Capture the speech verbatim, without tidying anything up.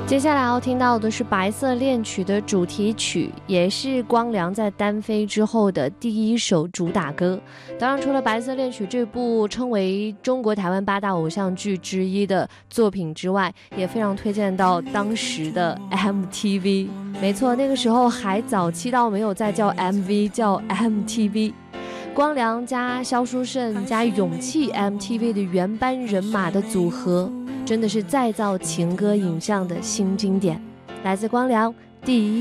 接下来要听到的是《白色恋曲》的主题曲，也是光良在单飞之后的第一首主打歌。当然，除了《白色恋曲》这部称为中国台湾八大偶像剧之一的作品之外，也非常推荐到当时的 M T V。没错，那个时候还早期到没有再叫 M V， 叫 M T V。光良加萧淑慎加勇气 M T V 的原班人马的组合，真的是再造情歌影像的新经典。来自光良第一